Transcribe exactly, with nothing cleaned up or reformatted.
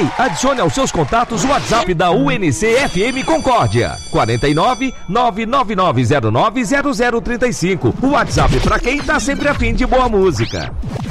Ei, adicione aos seus contatos o WhatsApp da U N C F M Concórdia. quatro nove nove nove nove zero nove zero zero três cinco. O WhatsApp para quem tá sempre a fim de boa música.